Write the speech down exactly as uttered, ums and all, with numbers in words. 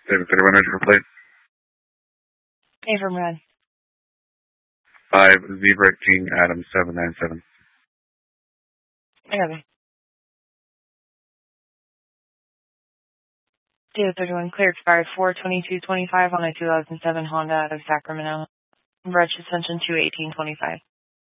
David thirty-one original plate. Avram Red. five Zebra King Adam seven nine seven. I got it. David thirty-one clear expired four twenty-two twenty-five on a two thousand seven Honda out of Sacramento. Red suspension two eighteen twenty-five.